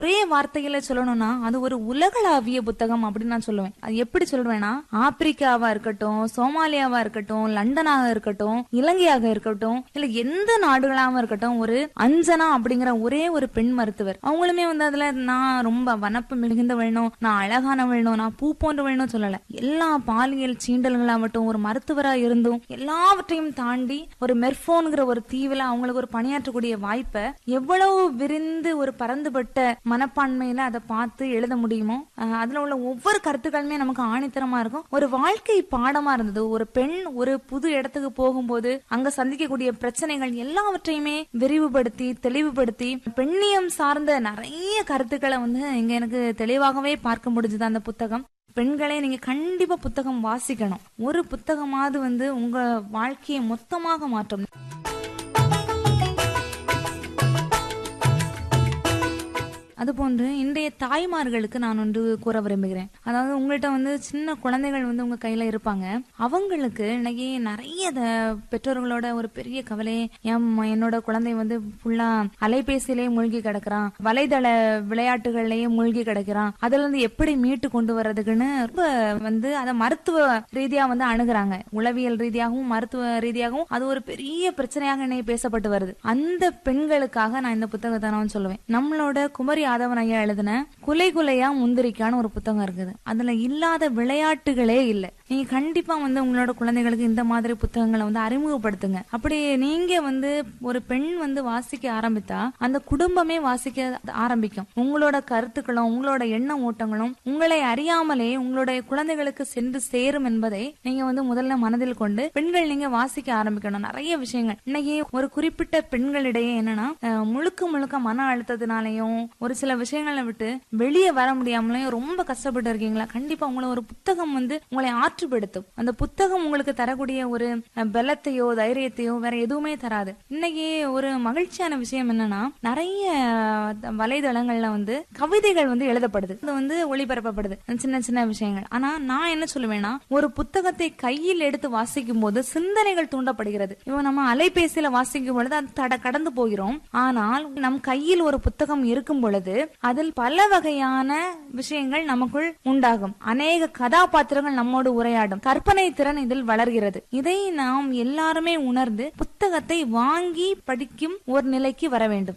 ஒரே வார்த்தையில சொல்லணும்னா அது ஒரு உலகளாவிய புத்தகம் அப்படின்னு நான் சொல்லுவேன். அது எப்படி சொல்றேன்னா, ஆப்பிரிக்காவா இருக்கட்டும், சோமாலியாவா இருக்கட்டும், லண்டனாக இருக்கட்டும், இலங்கையாக இருக்கட்டும், இல்ல எந்த நாடுகளாவும் இருக்கட்டும், ஒரு அஞ்சனா அப்படிங்கிற ஒரே ஒரு பெண் மருத்துவர், அவங்களுமே அதுல நான் ரொம்ப வனப்பு மிகுந்த வேணும், நான் அழகான வேணும், நான் பூ போன்ற வேணும் சொல்லல. எல்லா பாலியல் சீண்டல்களாகட்டும், ஒரு மருத்துவரா இருந்தும் எல்லாவற்றையும் தாண்டி ஒரு மெர்போன்கிற ஒரு தீவுல அவங்களுக்கு ஒரு பணியாற்றக்கூடிய வாய்ப்பை எவ்வளவு விரிந்து ஒரு பரந்துபட்ட மனப்பான்மையில அதை பார்த்து எழுத முடியுமோ, அதுல உள்ள ஒவ்வொரு கருத்துக்களுமே நமக்கு ஆணித்தரமா இருக்கும். ஒரு வாழ்க்கை பாடமா இருந்தது. ஒரு பெண் ஒரு புது இடத்துக்கு போகும்போது அங்க சந்திக்கக்கூடிய பிரச்சனைகள் எல்லாவற்றையுமே விரிவுபடுத்தி தெளிவுபடுத்தி பெண்ணியம் சார்ந்த நிறைய கருத்துக்களை இங்க எனக்கு தெளிவாகவே பார்க்க முடிஞ்சது அந்த புத்தகம். பெண்களே நீங்க கண்டிப்பா புத்தகம் வாசிக்கணும். ஒரு புத்தகமாவது உங்க வாழ்க்கையை மொத்தமாக மாற்றும். அதுபோன்று இன்றைய தாய்மார்களுக்கு நான் ஒன்று கூற விரும்புகிறேன். அதாவது உங்கள்கிட்ட சின்ன குழந்தைகள் உங்க கையில இருப்பாங்க. அவங்களுக்கு இன்னைக்கு நிறைய பெற்றோர்களோட ஒரு பெரிய கவலை, என்னோட குழந்தை ஃபுல்லா அலைபேசியிலேயே மூழ்கி கிடக்குறான், வலைதள விளையாட்டுகள்லயே மூழ்கி கிடக்குறான், அதுல இருந்து எப்படி மீட்டு கொண்டு வர்றதுக்குன்னு ரொம்ப அதை மருத்துவ ரீதியா அணுகுறாங்க. உளவியல் ரீதியாகவும் மருத்துவ ரீதியாகவும் அது ஒரு பெரிய பிரச்சனையாக இன்னைக்கு பேசப்பட்டு வருது. அந்த பெண்களுக்காக நான் இந்த புத்தகத்தை நான் சொல்லுவேன். நம்மளோட குமரி ஆதவன் ஐயா எழுதின குலை குலையா முந்திரிக்கான ஒரு புத்தகம் இருக்குது. அதுல இல்லாத விளையாட்டுகளே இல்ல. நீங்க கண்டிப்பா உங்களோட குழந்தைகளுக்கு இந்த மாதிரி புத்தகங்களை அறிமுகப்படுத்துங்க. அப்படி நீங்க ஒரு பெண் வாசிக்க ஆரம்பித்தா அந்த குடும்பமே வாசிக்க ஆரம்பிக்கும். உங்களோட கருத்துக்களும் உங்களோட எண்ண ஓட்டங்களும் உங்களை அறியாமலே உங்களுடைய குழந்தைகளுக்கு சென்று சேரும் என்பதை நீங்க முதல்ல மனதில் கொண்டு பெண்கள் நீங்க வாசிக்க ஆரம்பிக்கணும். நிறைய விஷயங்கள் இன்னைக்கு ஒரு குறிப்பிட்ட பெண்களிடையே என்னன்னா, முழுக்க முழுக்க மன அழுத்தத்தினாலையும் ஒரு சில விஷயங்களை விட்டு வெளியே வர முடியாமலையும் ரொம்ப கஷ்டப்பட்டு இருக்கீங்களா? கண்டிப்பா உங்களை ஒரு புத்தகம் உங்களை ஆற்றுப்படுத்தும். அந்த புத்தகம் உங்களுக்கு தரக்கூடிய ஒரு பலத்தையோ தைரியத்தையோ வேற எதுவுமே தராது. இன்னைக்கு ஒரு மகிழ்ச்சியான விஷயம் என்னன்னா, நிறைய வலைதளங்கள்ல கவிதைகள் எழுதப்படுது, அது ஒளிபரப்பப்படுது, சின்ன சின்ன விஷயங்கள். ஆனா நான் என்ன சொல்லுவேன்னா, ஒரு புத்தகத்தை கையில் எடுத்து வாசிக்கும் போது சிந்தனைகள் தூண்டப்படுகிறது. இப்போ நம்ம அலைபேசியில வாசிக்கும் பொழுது அது கடந்து போகிறோம். ஆனால் நம் கையில் ஒரு புத்தகம் இருக்கும் பொழுது அதில் பல வகையான விஷயங்கள் நமக்குள் உண்டாகும். அநேக கதாபாத்திரங்கள் நம்மோடு உரையாடும். கற்பனை திறன் இதில் வளர்கிறது. இதை நாம் எல்லாருமே உணர்ந்து புத்தகத்தை வாங்கி படிக்கும் ஒரு நிலைக்கு வர வேண்டும்.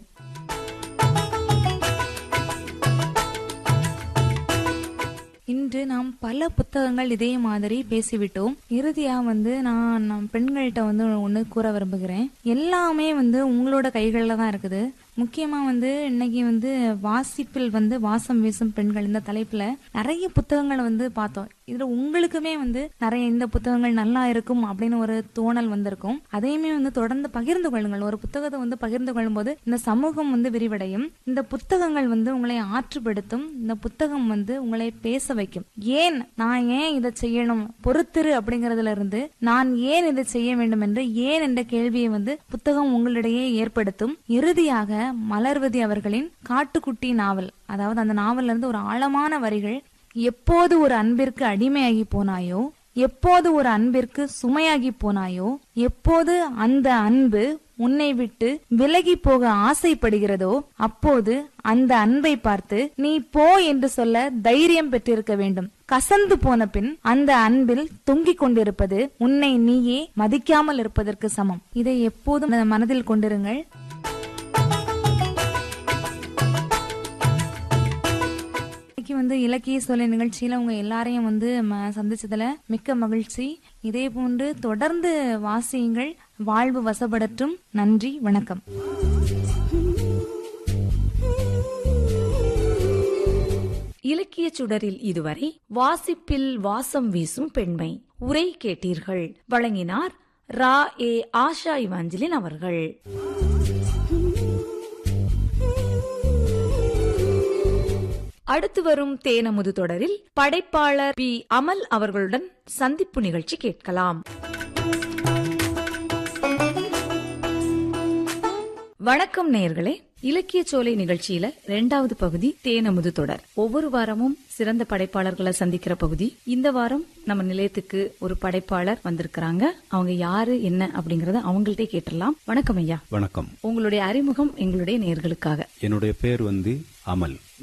இன்று நாம் பல புத்தகங்கள் இதே மாதிரி பேசிவிட்டோம். இறுதியா நான் பெண்கள்கிட்ட ஒண்ணு கூற விரும்புகிறேன். எல்லாமே உங்களோட கைகள்ல தான் இருக்குது. முக்கியமா இன்னைக்கு வாசிப்பில் வாசம் வீசும் பெண்கள் இந்த தலைப்புல நிறைய புத்தகங்களை பார்த்தோம். இதுல உங்களுக்குமே நிறைய இந்த புத்தகங்கள் நல்லா இருக்கும் அப்படின்னு ஒரு தோணல் வந்திருக்கும். அதையுமே தொடர்ந்து பகிர்ந்து கொள்ளுங்கள். ஒரு புத்தகத்தை பகிர்ந்து கொள்ளும் போது இந்த சமூகம் விரிவடையும். இந்த புத்தகங்கள் உங்களை ஆற்றுப்படுத்தும். இந்த புத்தகம் உங்களை பேச வைக்கும். நான் ஏன் இதை செய்யணும், பொறுத்திரு அப்படிங்கறதுல இருந்து நான் ஏன் இதை செய்ய வேண்டும் என்று ஏன் என்ற கேள்வியை புத்தகம் உங்களிடையே ஏற்படுத்தும். இறுதியாக மலர்வதி அவர்களின் காட்டுக்குட்டி நாவல், அதாவது அந்த நாவல்ல இருந்து ஒரு ஆழமான வரிகள்: எப்போது ஒரு அன்பிற்கு அடிமையாகி போனாயோ, எப்போது ஒரு அன்பிற்கு சுமையாகி போனாயோ, எப்போது அந்த அன்பு உன்னை விட்டு விலகி போக ஆசைப்படுகிறதோ, அப்போது அந்த அன்பை பார்த்து நீ போ என்று சொல்ல தைரியம் பெற்றிருக்க வேண்டும். கசந்து போன பின் அந்த அன்பில் தொங்கிக் கொண்டிருப்பது உன்னை நீயே மதிக்காமல் இருப்பதற்கு சமம். இதை எப்போதும் மனதில் கொண்டிருங்கள். இலக்கிய சோலை நிகழ்ச்சியில உங்க எல்லாரையும் சந்திச்சதுல மிக்க மகிழ்ச்சி. இதே போன்று தொடர்ந்து வாசியுங்கள். வாழ்வு வசப்படட்டும். நன்றி, வணக்கம். இலக்கிய சுடரில் இதுவரை வாசிப்பில் வாசம் வீசும் பெண்மை உரை கேட்டீர்கள். வழங்கினார் ரா. ஏ. ஆஷா இவாஞ்சலின் அவர்கள். அடுத்து வரும் தேனமுது தொடரில் படைப்பாளர் பி. அமல் அவர்களுடன் சந்திப்பு நிகழ்ச்சி கேட்கலாம். வணக்கம் நேயர்களே. இலக்கிய சோலை நிகழ்ச்சியில 2வது பகுதி தேனமுது தொடர். ஒவ்வொரு வாரமும் சிறந்த படைப்பாளர்களை சந்திக்கிற பகுதி. இந்த வாரம் நம்ம நிலையத்துக்கு ஒரு படைப்பாளர் வந்திருக்கிறாங்க. அவங்க யாரு என்ன அப்படிங்கறத அவங்கள்ட்ட கேட்டுடலாம். வணக்கம் ஐயா. வணக்கம். உங்களுடைய அறிமுகம் எங்களுடைய நேயர்களுக்காக. என்னுடைய பேர் அமல்.